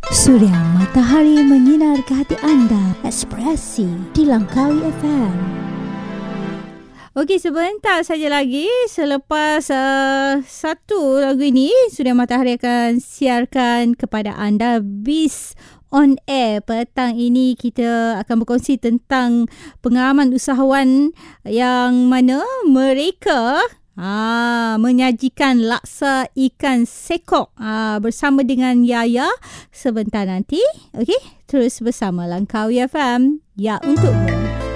Surya matahari menyinar ke hati anda. Ekspresi di Langkawi FM. Okey, sebentar saja lagi selepas satu lagu ini, Surya Matahari akan siarkan kepada anda Biz on Air. Petang ini kita akan berkongsi tentang pengalaman usahawan yang mana mereka menyajikan laksa ikan sekok bersama dengan Yaya sebentar nanti. Okey, terus bersama Langkawi FM. Ya, untukmu.